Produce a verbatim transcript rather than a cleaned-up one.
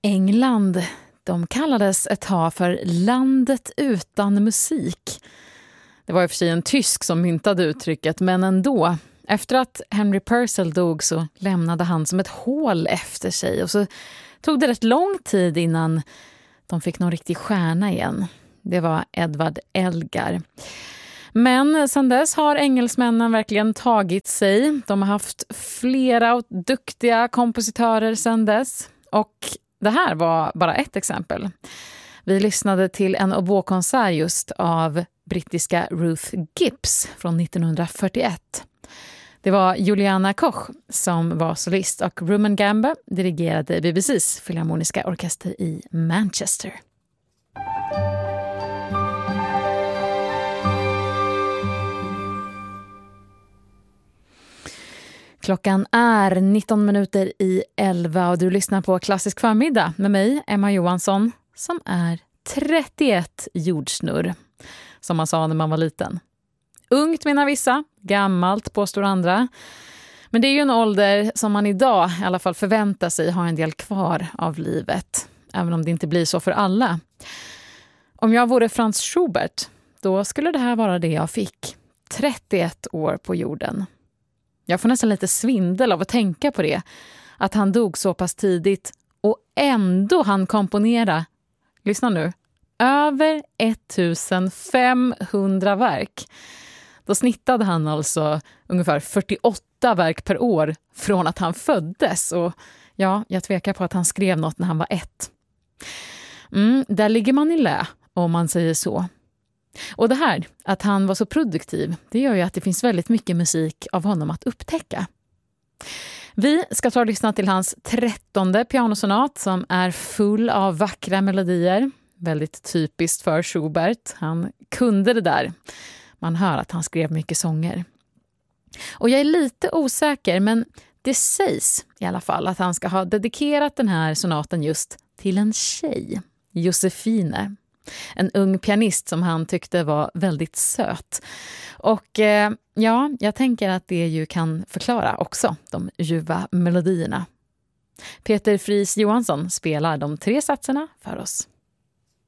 England, de kallades ett tag för landet utan musik. Det var i och för sig en tysk som myntade uttrycket, men ändå. Efter att Henry Purcell dog så lämnade han som ett hål efter sig. Och så tog det rätt lång tid innan de fick någon riktig stjärna igen. Det var Edward Elgar. Men sedan dess har engelsmännen verkligen tagit sig. De har haft flera duktiga kompositörer sedan dess. Och det här var bara ett exempel. Vi lyssnade till en oboekonsert just av brittiska Ruth Gibbs från nittonhundrafyrtioett. Det var Juliana Koch som var solist och Rummen Gamba dirigerade B B C:s filharmoniska orkester i Manchester. Klockan är nitton minuter i elva och du lyssnar på Klassisk förmiddag med mig, Emma Johansson, som är trettioett jordsnurr, som man sa när man var liten. Ungt menar vissa, gammalt påstår andra. Men det är ju en ålder som man idag i alla fall förväntar sig ha en del kvar av livet, även om det inte blir så för alla. Om jag vore Franz Schubert, då skulle det här vara det jag fick. trettioett år på jorden. Jag får nästan lite svindel av att tänka på det. Att han dog så pass tidigt och ändå han komponera, lyssna nu, över ettusenfemhundra verk. Då snittade han alltså ungefär fyrtioåtta verk per år från att han föddes. Och ja, jag tvekar på att han skrev något när han var ett. Mm, där ligger man i lä, om man säger så. Och det här, att han var så produktiv, det gör ju att det finns väldigt mycket musik av honom att upptäcka. Vi ska ta och lyssna till hans trettonde pianosonat som är full av vackra melodier. Väldigt typiskt för Schubert. Han kunde det där. Man hör att han skrev mycket sånger. Och jag är lite osäker, men det sägs i alla fall att han ska ha dedikerat den här sonaten just till en tjej, Josefine. En ung pianist som han tyckte var väldigt söt. Och eh, ja, jag tänker att det ju kan förklara också de ljuva melodierna. Peter Fries Johansson spelar de tre satserna för oss.